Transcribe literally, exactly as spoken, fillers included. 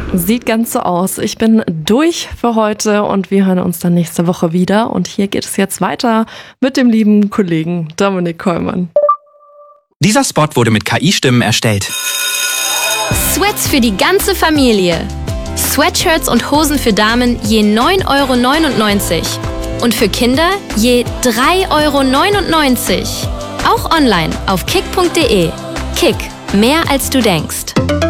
Sieht ganz so aus. Ich bin durch für heute und wir hören uns dann nächste Woche wieder. Und hier geht es jetzt weiter mit dem lieben Kollegen Dominik Kollmann. Dieser Spot wurde mit K I-Stimmen erstellt. Sweats für die ganze Familie. Sweatshirts und Hosen für Damen je neun Euro neunundneunzig. Und für Kinder je drei Euro neunundneunzig. Auch online auf kick punkt de. Kick, mehr als du denkst.